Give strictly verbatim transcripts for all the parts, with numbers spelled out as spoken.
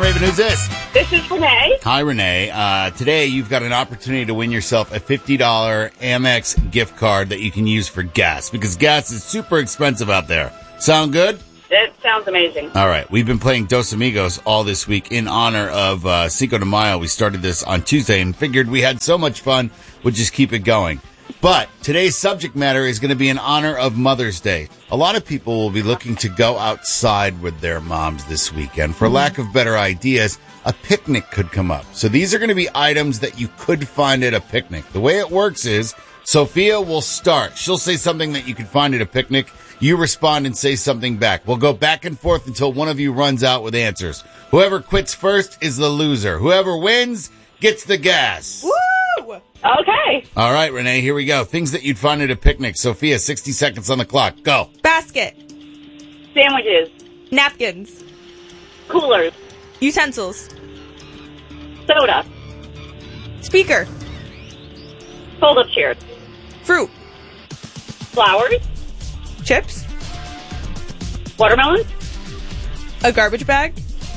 Raven. Who's this? This is Renee. Hi, Renee. Uh, today, you've got an opportunity to win yourself a fifty dollars Amex gift card that you can use for gas, because gas is super expensive out there. Sound good? It sounds amazing. All right. We've been playing Dos Amigos all this week in honor of uh, Cinco de Mayo. We started this on Tuesday and figured we had so much fun, we'd just keep it going. But today's subject matter is going to be in honor of Mother's Day. A lot of people will be looking to go outside with their moms this weekend. For lack of better ideas, a picnic could come up. So these are going to be items that you could find at a picnic. The way it works is Sophia will start. She'll say something that you could find at a picnic. You respond and say something back. We'll go back and forth until one of you runs out with answers. Whoever quits first is the loser. Whoever wins gets the gas. Woo! Okay. All right, Renee, here we go. Things that you'd find at a picnic. Sophia, sixty seconds on the clock. Go. Basket. Sandwiches. Napkins. Coolers. Utensils. Soda. Speaker. Fold-up chairs. Fruit. Flowers. Chips. Watermelons. A garbage bag.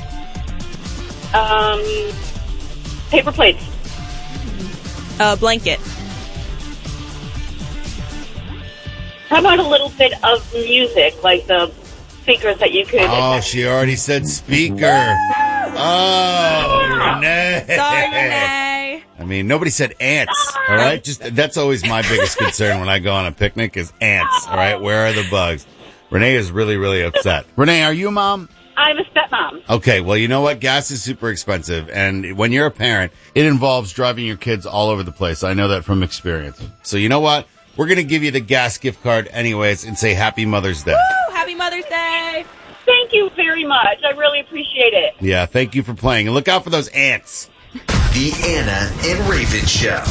Um, paper plates. A blanket. How about a little bit of music, like the speakers that you could... Oh, she already said speaker. Oh, Renee. Sorry, Renee. I mean, nobody said ants, all right? Just that's always my biggest concern when I go on a picnic is ants, all right? Where are the bugs? Renee is really, really upset. Renee, are you a mom? I'm a stepmom. Okay, well, you know what? Gas is super expensive, and when you're a parent, it involves driving your kids all over the place. I know that from experience. So you know what? We're going to give you the gas gift card anyways and say Happy Mother's Day. Woo! Happy Mother's Day! Thank you very much. I really appreciate it. Yeah, thank you for playing. And look out for those ants. The Anna and Raven Show.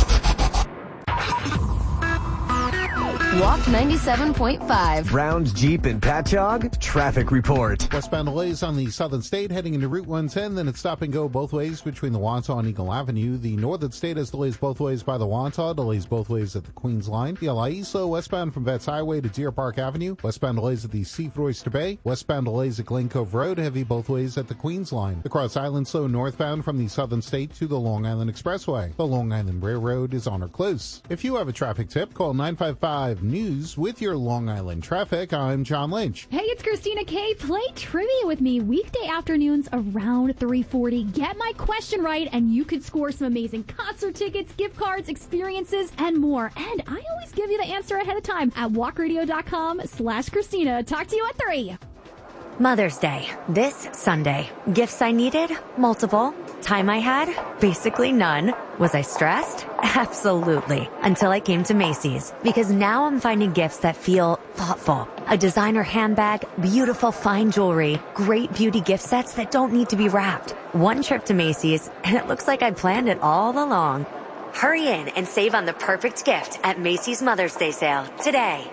Walk ninety-seven point five. Browns, Jeep, and Patchogue. Traffic report. Westbound delays on the Southern State heading into Route one ten. Then it's stop and go both ways between the Wantagh and Eagle Avenue. The Northern State has delays both ways by the Wantagh. Delays both ways at the Queens Line. The L I E slow westbound from Vets Highway to Deer Park Avenue. Westbound delays at the Seaford Oyster Bay. Westbound delays at Glen Cove Road. Heavy both ways at the Queens Line. The Cross Island slow northbound from the Southern State to the Long Island Expressway. The Long Island Railroad is on or close. If you have a traffic tip, call nine five five news with your Long Island traffic. I'm John Lynch. Hey, it's Christina K. Play trivia with me weekday afternoons around three forty. Get my question right, and you could score some amazing concert tickets, gift cards, experiences, and more. And I always give you the answer ahead of time at walkradio.com slash Christina. Talk to you at three. Mother's Day, this Sunday. Gifts I needed? Multiple. Time I had? Basically none. Was I stressed? Absolutely. Until I came to Macy's. Because now I'm finding gifts that feel thoughtful. A designer handbag, beautiful fine jewelry, great beauty gift sets that don't need to be wrapped. One trip to Macy's, and it looks like I planned it all along. Hurry in and save on the perfect gift at Macy's Mother's Day sale today.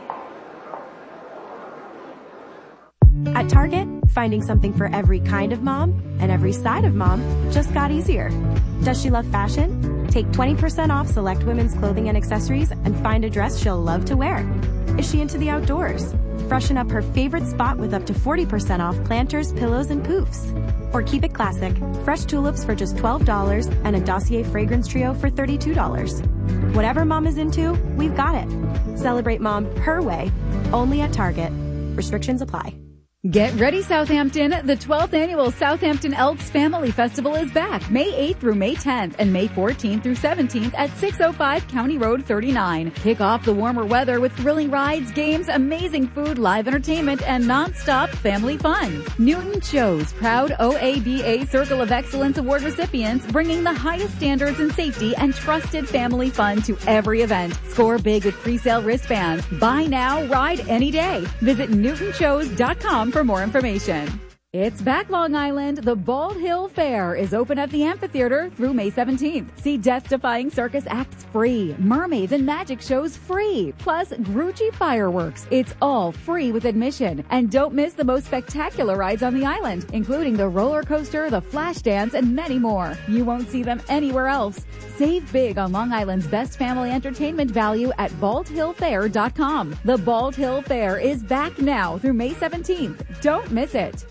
At Target, finding something for every kind of mom and every side of mom just got easier. Does she love fashion? Take twenty percent off select women's clothing and accessories and find a dress she'll love to wear. Is she into the outdoors? Freshen up her favorite spot with up to forty percent off planters, pillows, and poofs. Or keep it classic. Fresh tulips for just twelve dollars and a Dossier fragrance trio for thirty-two dollars. Whatever mom is into, we've got it. Celebrate mom her way, only at Target. Restrictions apply. Get ready, Southampton. The twelfth annual Southampton Elks Family Festival is back May eighth through May tenth and May fourteenth through seventeenth at six oh five County Road thirty-nine. Kick off the warmer weather with thrilling rides, games, amazing food, live entertainment, and non-stop family fun. Newton Cho's proud O A B A Circle of Excellence Award recipients, bringing the highest standards in safety and trusted family fun to every event. Score big with pre-sale wristbands. Buy now, ride any day. Visit newton chos dot com for more information. It's back, Long Island. The Bald Hill Fair is open at the amphitheater through May seventeenth. See death-defying circus acts free, mermaids and magic shows free, plus Grucci fireworks. It's all free with admission. And don't miss the most spectacular rides on the island, including the roller coaster, the flash dance, and many more. You won't see them anywhere else. Save big on Long Island's best family entertainment value at bald hill fair dot com. The Bald Hill Fair is back now through May seventeenth. Don't miss it.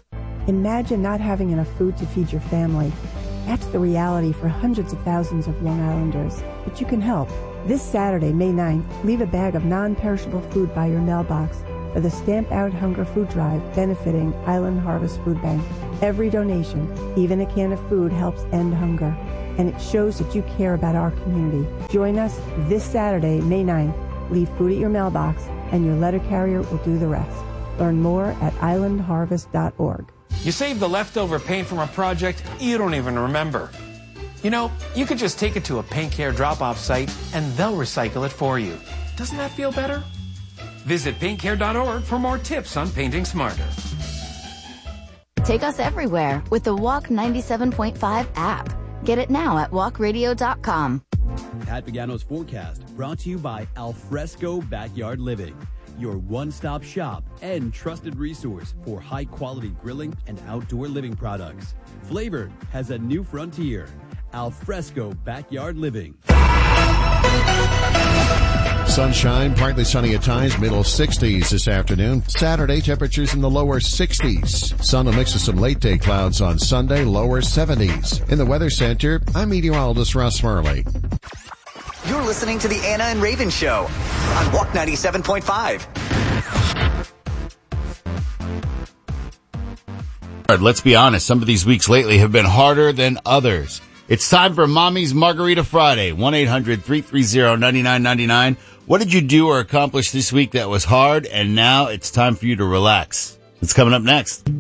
Imagine not having enough food to feed your family. That's the reality for hundreds of thousands of Long Islanders. But you can help. This Saturday, May ninth, leave a bag of non-perishable food by your mailbox for the Stamp Out Hunger Food Drive benefiting Island Harvest Food Bank. Every donation, even a can of food, helps end hunger. And it shows that you care about our community. Join us this Saturday, May ninth. Leave food at your mailbox, and your letter carrier will do the rest. Learn more at island harvest dot org. You save the leftover paint from a project you don't even remember. You know, you could just take it to a paint care drop-off site, and they'll recycle it for you. Doesn't that feel better? Visit paint care dot org for more tips on painting smarter. Take us everywhere with the Walk ninety-seven point five app. Get it now at walk radio dot com. Pat Pagano's forecast brought to you by Alfresco Backyard Living, your one-stop shop and trusted resource for high-quality grilling and outdoor living products. Flavored has a new frontier. Alfresco Backyard Living. Sunshine, partly sunny at times, middle sixties this afternoon. Saturday, temperatures in the lower sixties. Sun will mix with some late day clouds on Sunday, lower seventies. In the Weather Center, I'm meteorologist Russ Murley. You're listening to the Anna and Raven Show on Walk ninety-seven point five. All right, let's be honest. Some of these weeks lately have been harder than others. It's time for Mommy's Margarita Friday. one eight hundred three three zero nine nine nine nine. What did you do or accomplish this week that was hard, and now it's time for you to relax? It's coming up next.